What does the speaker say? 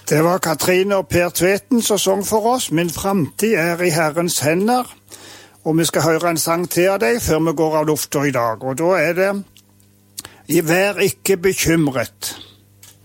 Det var Katrine og Per Tveten som sang for oss. Min fremtid er i Herrens hender. Og vi skal høre en sang til av deg før vi går av lufta i dag. Og da er det: Vær ikke bekymret.